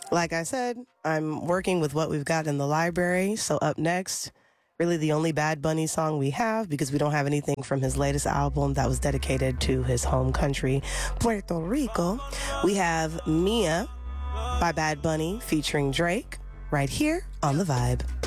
Like I said, I'm working with what we've got in the library. So up next, really the only Bad Bunny song we have, because we don't have anything from his latest album that was dedicated to his home country, Puerto Rico. We have Mia by Bad Bunny featuring Drake right here on The Vibe.